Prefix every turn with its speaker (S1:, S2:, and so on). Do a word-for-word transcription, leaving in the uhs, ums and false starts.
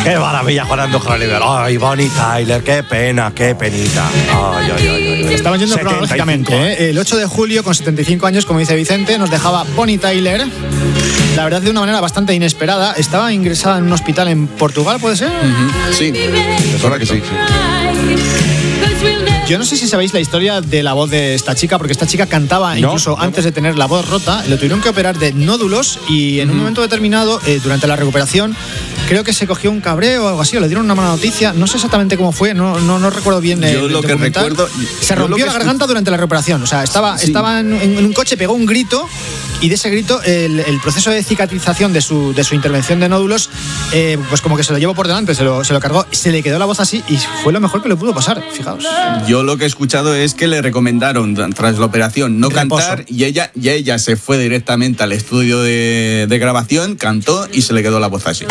S1: Qué maravilla Juan Andújar Oliver. Ay, Bonnie Tyler, qué pena, qué penita. Ay, ay, ay, ay.
S2: Estaban yendo cronológicamente, ¿eh? El ocho de julio, con setenta y cinco años, como dice Vicente, nos dejaba Bonnie Tyler. La verdad, de una manera bastante inesperada. Estaba ingresada en un hospital en Portugal, ¿puede ser?
S3: Uh-huh. Sí, recuerda que sí, sí.
S2: Yo no sé si sabéis la historia de la voz de esta chica, porque esta chica cantaba incluso no, no. antes de tener la voz rota. Lo tuvieron que operar de nódulos y en uh-huh. un momento determinado, eh, durante la recuperación, creo que se cogió un cabreo o algo así, o le dieron una mala noticia. No sé exactamente cómo fue, no, no, no recuerdo bien.
S3: Yo el, lo el que recuerdo...
S2: Se rompió la garganta durante la recuperación. O sea, estaba, sí. estaba en, en un coche, pegó un grito y de ese grito el, el proceso de cicatrización de su, de su intervención de nódulos, eh, pues como que se lo llevó por delante, se lo, se lo cargó, se le quedó la voz así y fue lo mejor que le pudo pasar, fijaos.
S3: Yo lo que he escuchado es que le recomendaron tras la operación no Reposo. cantar y ella, y ella se fue directamente al estudio de, de grabación, cantó y se le quedó la voz así.